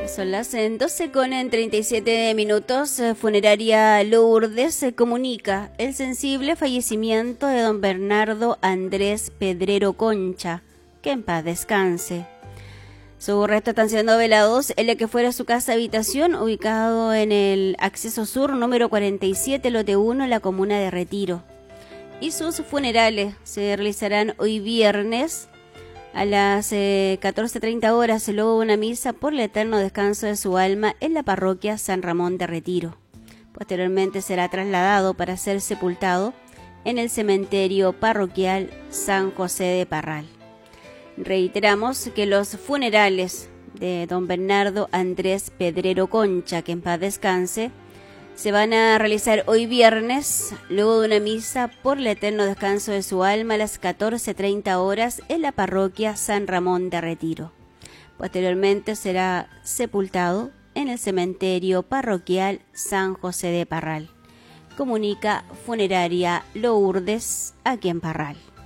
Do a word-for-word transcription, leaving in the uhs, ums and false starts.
Son las doce con treinta y siete minutos. Funeraria Lourdes comunica el sensible fallecimiento de don Bernardo Andrés Pedrero Concha, que en paz descanse. Sus restos están siendo velados en la que fuera su casa habitación, ubicado en el acceso sur número cuarenta y siete, lote uno, en la comuna de Retiro. Y sus funerales se realizarán hoy viernes a las eh, catorce treinta horas, luego una misa por el eterno descanso de su alma en la parroquia San Ramón de Retiro. Posteriormente será trasladado para ser sepultado en el cementerio parroquial San José de Parral. Reiteramos que los funerales de don Bernardo Andrés Pedrero Concha, que en paz descanse, se van a realizar hoy viernes, luego de una misa por el eterno descanso de su alma a las catorce treinta horas en la parroquia San Ramón de Retiro. Posteriormente será sepultado en el cementerio parroquial San José de Parral. Comunica Funeraria Lourdes, aquí en Parral.